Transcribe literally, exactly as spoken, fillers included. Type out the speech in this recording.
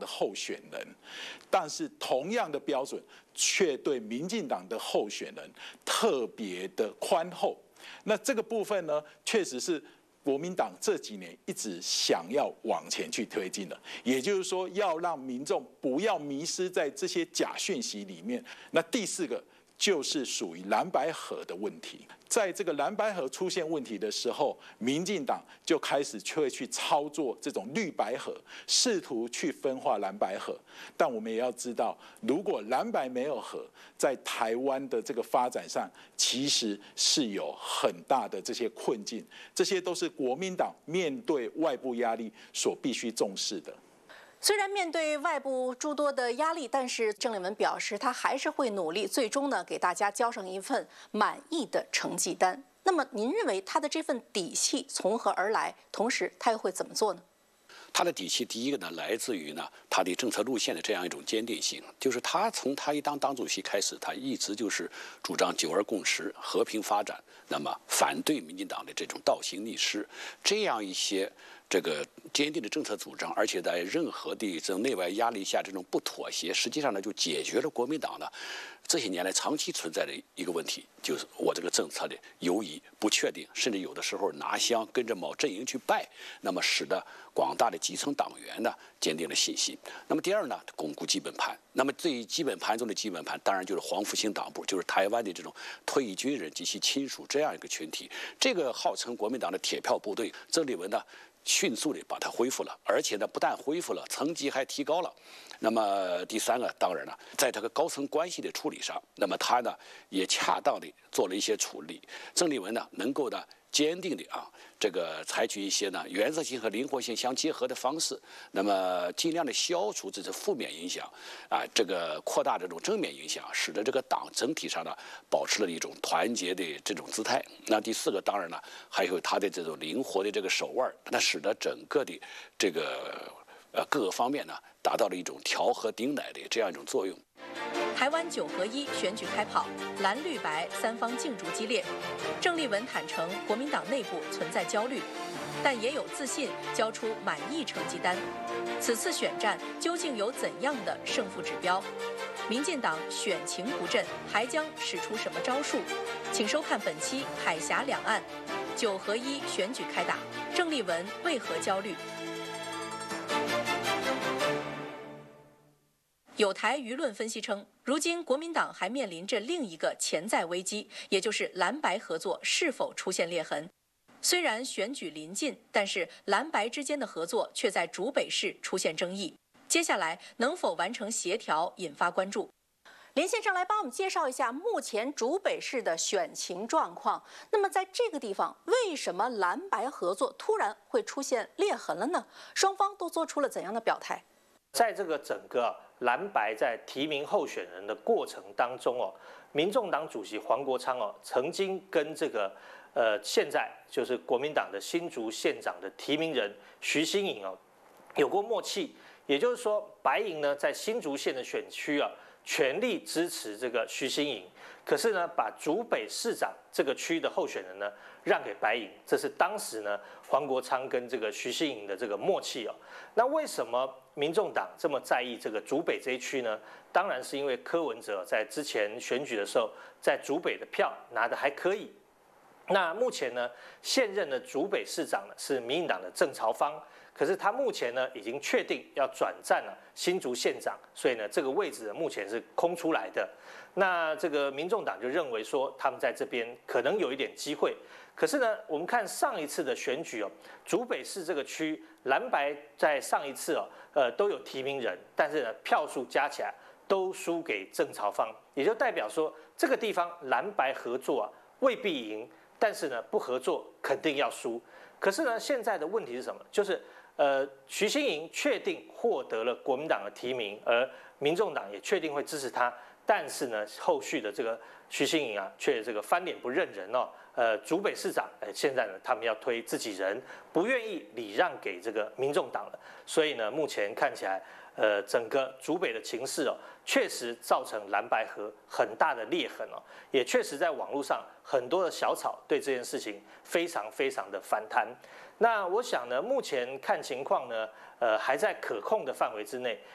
候选人，但是同样的标准却对民进党的候选人特别的宽厚。那这个部分呢，确实是国民党这几年一直想要往前去推进的，也就是说，要让民众不要迷失在这些假讯息里面。那第四个就是属于蓝白合的问题，在这个蓝白合出现问题的时候，民进党就开始会去操作这种绿白合，试图去分化蓝白合。但我们也要知道，如果蓝白没有合，在台湾的这个发展上，其实是有很大的这些困境，这些都是国民党面对外部压力所必须重视的。 虽然面对外部诸多的压力，但是郑丽文表示，他还是会努力，最终呢给大家交上一份满意的成绩单。那么，您认为他的这份底气从何而来？同时，他又会怎么做呢？ 他的底气，第一个呢，来自于呢他的政策路线的这样一种坚定性，就是他从他一当党主席开始，他一直就是主张九二共识、和平发展，那么反对民进党的这种倒行逆施，这样一些这个坚定的政策主张，而且在任何的这种内外压力下，这种不妥协，实际上呢就解决了国民党呢这些年来长期存在的一个问题，就是我这个政策的犹疑、不确定，甚至有的时候拿香跟着某阵营去拜，那么使得广大的基层党员呢坚定了信心。那么第二呢，巩固基本盘。那么最基本盘中的基本盘，当然就是黄复兴党部，就是台湾的这种退役军人及其亲属这样一个群体。这个号称国民党的铁票部队，郑丽文呢迅速地把它恢复了，而且呢不但恢复了，层级还提高了。那么第三个，当然呢，在这个高层关系的处理上，那么他呢也恰当地做了一些处理。郑丽文呢能够呢坚定的啊，这个采取一些呢原则性和灵活性相结合的方式，那么尽量的消除这些负面影响，啊，这个扩大这种正面影响，使得这个党整体上呢保持了一种团结的这种姿态。那第四个，当然呢还有他的这种灵活的这个手腕，那使得整个的这个呃各个方面呢达到了一种调和顶奶的这样一种作用。 台湾九合一选举开跑，蓝绿白三方竞逐激烈。郑丽文坦承国民党内部存在焦虑，但也有自信交出满意成绩单。此次选战究竟有怎样的胜负指标？民进党选情不振，还将使出什么招数？请收看本期《海峡两岸》，九合一选举开打，郑丽文为何焦虑？有台舆论分析称，如今国民党还面临着另一个潜在危机，也就是蓝白合作是否出现裂痕。虽然选举临近，但是蓝白之间的合作却在竹北市出现争议。接下来能否完成协调，引发关注。林先生来帮我们介绍一下目前竹北市的选情状况。那么在这个地方，为什么蓝白合作突然会出现裂痕了呢？双方都做出了怎样的表态？ 在这个整个蓝白在提名候选人的过程当中哦，民众党主席黄国昌哦，曾经跟这个呃现在就是国民党的新竹县长的提名人徐新颖哦有过默契，也就是说白营呢在新竹县的选区啊全力支持这个徐新颖，可是呢把竹北市长这个区的候选人呢让给白营，这是当时呢黄国昌跟这个徐新颖的这个默契哦。那为什么民众党这么在意这个竹北这一区呢？当然是因为柯文哲在之前选举的时候，在竹北的票拿得还可以。那目前呢，现任的竹北市长呢是民进党的郑朝芳，可是他目前呢已经确定要转战了新竹县长，所以呢这个位置呢目前是空出来的。那这个民众党就认为说他们在这边可能有一点机会。可是呢，我们看上一次的选举哦，竹北市这个区蓝白在上一次哦，呃都有提名人，但是呢票数加起来都输给郑朝芳，也就代表说这个地方蓝白合作啊未必赢，但是呢不合作肯定要输。可是呢现在的问题是什么？就是呃徐新颖确定获得了国民党的提名，而民众党也确定会支持他，但是呢后续的这个徐新颖啊却这个翻脸不认人哦。呃，竹北市长，呃，现在呢，他们要推自己人，不愿意礼让给这个民众党了，所以呢，目前看起来，呃，整个竹北的情势哦，确实造成蓝白合很大的裂痕哦，也确实在网络上很多的小草对这件事情非常非常的反弹。那我想呢，目前看情况呢，呃，还在可控的范围之内，